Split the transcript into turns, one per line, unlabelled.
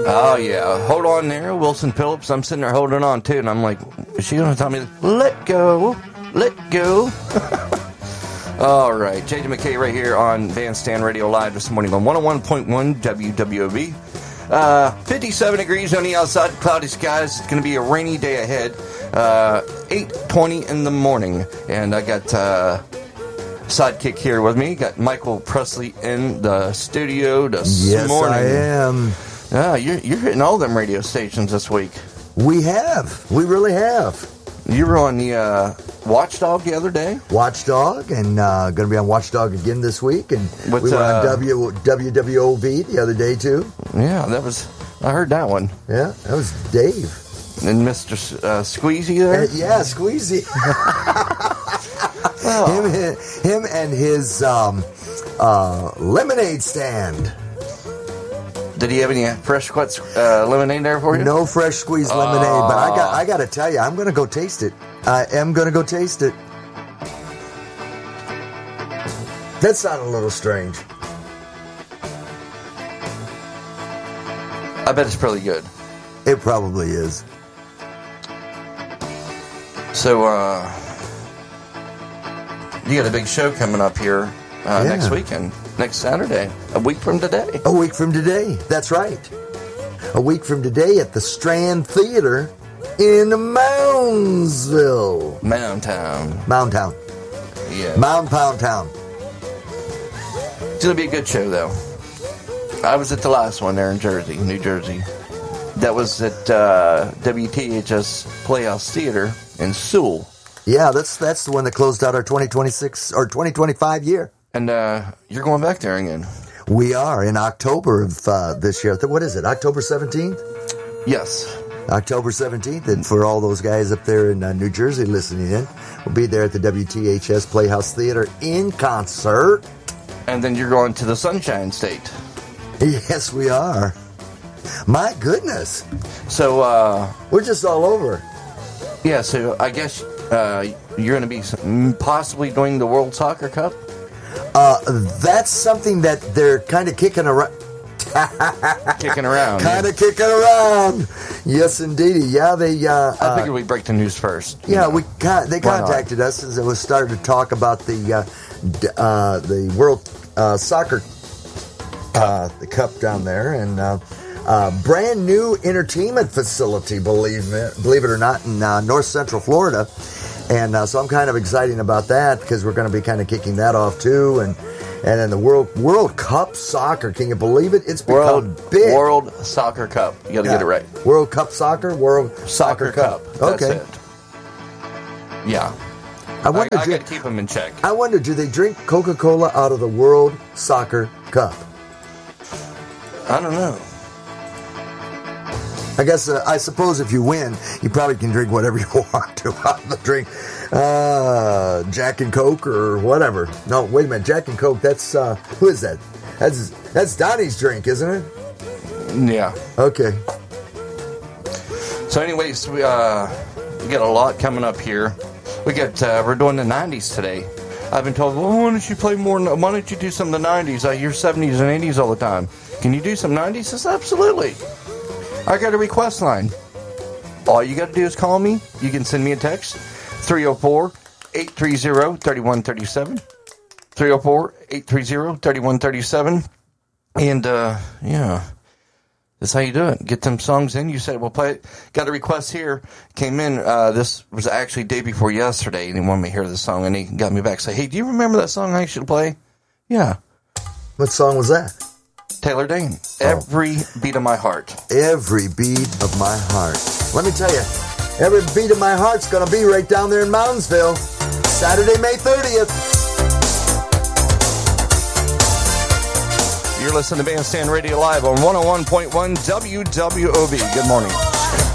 Oh, yeah. Hold on there, Wilson Phillips. I'm sitting there holding on, too, and I'm like, is she going to tell me, let go, let go? All right. JJ McKay right here on Bandstand Radio Live this morning on 101.1 WWOB. 57 degrees on the outside, cloudy skies. It's going to be a rainy day ahead. 8:20 in the morning. And I got Sidekick here with me. Got Michael Presley in the studio this morning.
Yes, I am.
You're hitting all them radio stations this week.
We have. We really have.
You were on the Watchdog the other day.
Watchdog, and going to be on Watchdog again this week. And we were on WWOV the other day, too.
Yeah, I heard that one.
Yeah, that was Dave.
And Mr. Squeezy there?
Yeah, Squeezy.
Oh.
Him and his lemonade stand.
Did he have any fresh squeeze lemonade there for you?
No fresh squeezed lemonade, but I got to tell you, I'm going to go taste it. I am going to go taste it. That sounded a little strange.
I bet it's pretty good.
It probably is.
So, you got a big show coming up here next weekend, next Saturday, a week from today.
A week from today, that's right. A week from today at the Strand Theater in Moundsville. Moundtown.
Yeah.
Mound Pound Town.
It's going to be a good show, though. I was at the last one there in New Jersey. That was at WTHS Playhouse Theater in Sewell.
Yeah, that's the one that closed out our 2026 or 2025 year.
And you're going back there again.
We are in October of this year. What is it, October 17th?
Yes.
October 17th. And for all those guys up there in New Jersey listening in, we'll be there at the WTHS Playhouse Theater in concert.
And then you're going to the Sunshine State.
Yes, we are. My goodness.
So,
we're just all over.
Yeah, so I guess you're going to be possibly doing the World Soccer Cup?
That's something that they're kind of kicking around.
Kicking around.
Kind of kicking around. Yes, indeed. Yeah, they...
I figured we'd break the news first.
Yeah, they contacted us as it was starting to talk about the World Soccer the Cup down there, and brand new entertainment facility, believe it or not, in North Central Florida. And so I'm kind of excited about that because we're going to be kind of kicking that off too. And then the World Cup Soccer, can you believe it? It's become big.
World Soccer Cup. You got to get it right.
World Cup Soccer, World Soccer Cup.
That's
okay.
it. Yeah. I got to keep them in check.
I wonder, do they drink Coca-Cola out of the World Soccer Cup?
I don't know.
I suppose if you win, you probably can drink whatever you want to out of the drink. Jack and Coke or whatever. No, wait a minute. Jack and Coke, that's, who is that? That's Donnie's drink, isn't it?
Yeah.
Okay.
So anyways, we got a lot coming up here. We're doing the 90s today. I've been told, well, why don't you play more, why don't you do some of the 90s? I hear 70s and 80s all the time. Can you do some 90s? I said, absolutely. I got a request line. All you got to do is call me. You can send me a text, 304-830-3137, 304-830-3137. And, yeah, that's how you do it. Get them songs in. You said, well, play it. Got a request here. Came in. This was actually day before yesterday. And he wanted me to hear the song. And he got me back. Say, hey, do you remember that song I should play? Yeah.
What song was that?
Taylor Dayne. Every Beat of My Heart. Every Beat of My Heart.
Let me tell you, every beat of my heart's going to be right down there in Moundsville, Saturday, May 30th.
You're listening to Bandstand Radio Live on 101.1 WWOB. Good morning.